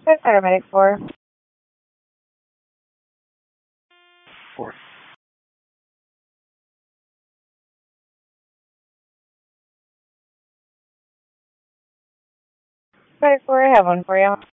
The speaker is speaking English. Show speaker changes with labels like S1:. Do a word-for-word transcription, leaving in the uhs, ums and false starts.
S1: That's paramedic four.
S2: Four.
S1: Paramedic four, I have one for you.